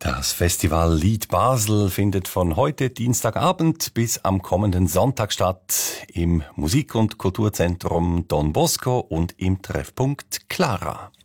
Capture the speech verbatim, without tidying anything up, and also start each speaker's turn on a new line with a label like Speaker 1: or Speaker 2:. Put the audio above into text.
Speaker 1: Das Festival Lied Basel findet von heute Dienstagabend bis am kommenden Sonntag statt im Musik- und Kulturzentrum Don Bosco und im Treffpunkt Clara.